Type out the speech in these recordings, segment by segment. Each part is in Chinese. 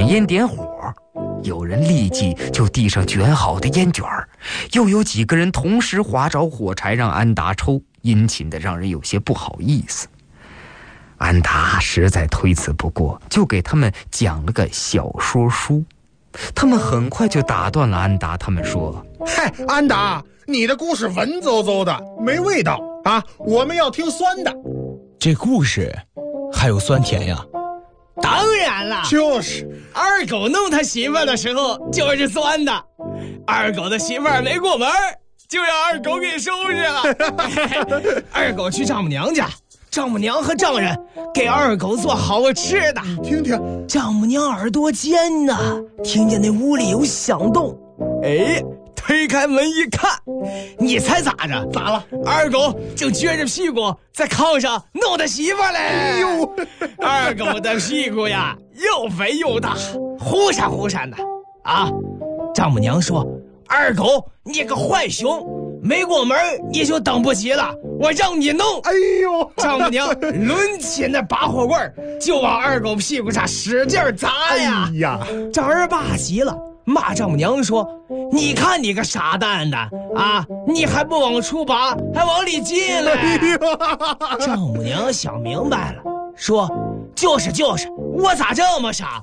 烟点火，有人立即就递上卷好的烟卷儿，又有几个人同时划着火柴让安达抽，殷勤的让人有些不好意思。安达实在推辞不过，就给他们讲了个小说书。他们很快就打断了安达，他们说： 嗨，安达，你的故事文绉绉的，没味道啊！我们要听酸的。 这故事还有酸甜呀？ 当然了， 就是二狗弄他媳妇儿的时候就是酸的，二狗的媳妇儿没过门，就让二狗给收拾了。二狗去丈母娘家，丈母娘和丈人给二狗做好吃的。 听听， 丈母娘耳朵尖呢，听见那屋里有响动，哎，推开门一看，你猜咋着？ 咋了？ 二狗就撅着屁股在炕上弄他媳妇儿嘞。 哎呦， 二狗的屁股呀，又肥又大，忽闪忽闪的啊！丈母娘说：“二狗，你个坏熊，没过门你就等不及了，我让你弄。” 哎呦， 丈母娘抡起那拔火棍就往二狗屁股上使劲砸呀！ 哎呀， 丈二爸急了，骂丈母娘说：“你看你个傻蛋的啊，你还不往出拔，还往里进了。”丈母娘想明白了，说：“就是，我咋这么傻？”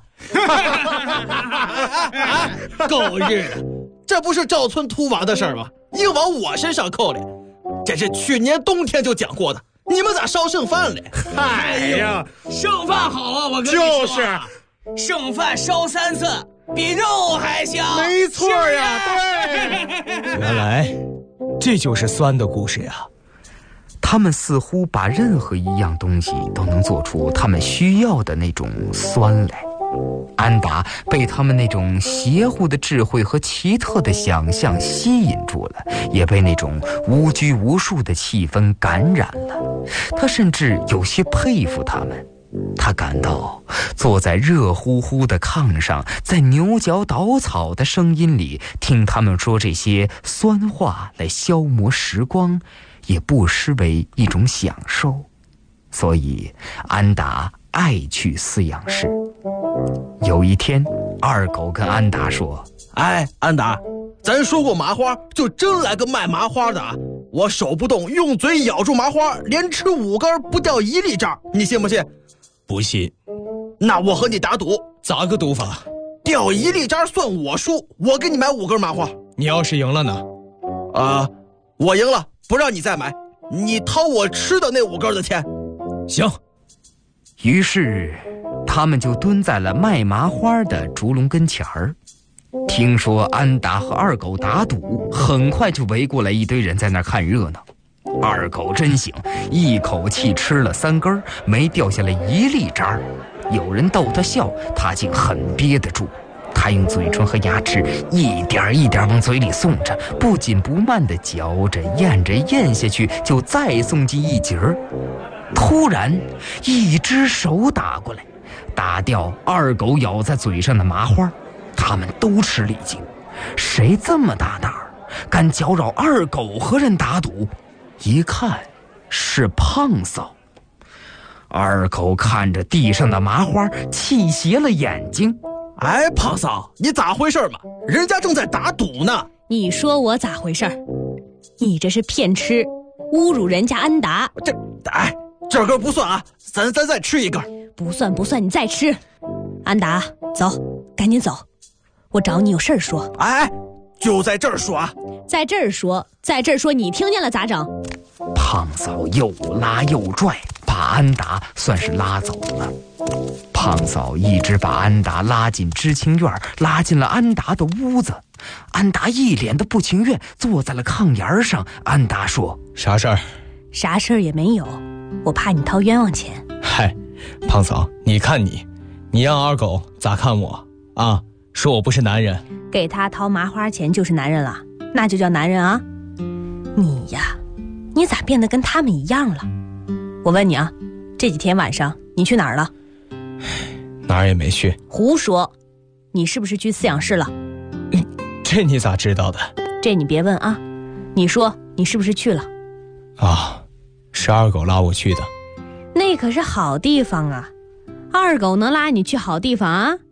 狗日的， 这不是赵村秃娃的事儿吗？硬往我身上扣脸，这是去年冬天就讲过的，你们咋烧剩饭嘞？ 哎呀， 剩饭好啊，我跟你说， 就是剩饭烧3次比肉还香。 没错呀， 对，原来这就是酸的故事呀。 他们似乎把任何一样东西都能做出他们需要的那种酸来。安达被他们那种邪乎的智慧和奇特的想象吸引住了，也被那种无拘无束的气氛感染了。他甚至有些佩服他们。他感到坐在热乎乎的炕上，在牛角捣草的声音里听他们说这些酸话来消磨时光，也不失为一种享受。所以安达爱去饲养室。有一天，二狗跟安达说：“ 哎，安达，咱说过麻花，就真来个卖麻花的啊！我手不动，用嘴咬住麻花，连吃5根不掉1粒渣，你信不信？” 不信。 那我和你打赌， 咋个赌法？ 掉1粒渣算我输，我给你买5根麻花。 你要是赢了呢？ 我赢了，不让你再买，你掏我吃的那5根的钱。 行。 于是他们就蹲在了卖麻花的竹笼跟前儿。听说安达和二狗打赌，很快就围过来一堆人在那儿看热闹。二狗真行，一口气吃了3根，没掉下来1粒渣。有人逗他笑，他竟很憋得住。他用嘴唇和牙齿一点一点往嘴里送着，不紧不慢地嚼着咽着，咽下去就再送进一截儿。突然一只手打过来，打掉二狗咬在嘴上的麻花。他们都吃了一惊，谁这么大胆儿，敢搅扰二狗和人打赌？一看是胖嫂。二狗看着地上的麻花，气斜了眼睛。 哎，胖嫂，你咋回事嘛？人家正在打赌呢。 你说我咋回事？你这是骗吃，侮辱人家安达。 这根不算啊，咱再吃一根。 不算，你再吃。安达，走，赶紧走，我找你有事儿说。 哎，就在这儿说啊。 在这儿说，你听见了咋整？ 胖嫂又拉又拽，把安达算是拉走了。胖嫂一直把安达拉进知青院，拉进了安达的屋子。安达一脸的不情愿，坐在了炕沿上。安达说：“ 啥事儿？”“ 啥事儿也没有，我怕你掏冤枉钱。”“ 嗨，胖嫂，你看你让二狗咋看我啊？说我不是男人。”“ 给他掏麻花钱就是男人了，那就叫男人啊。你呀，你咋变得跟他们一样了？我问你啊，这几天晚上你去哪儿了？”“ 哪儿也没去。”“ 胡说，你是不是去饲养室了？”“ 这你咋知道的？”“ 这你别问啊，你说你是不是去了？”“ 啊，是二狗拉我去的。”“ 那可是好地方啊，二狗能拉你去好地方啊？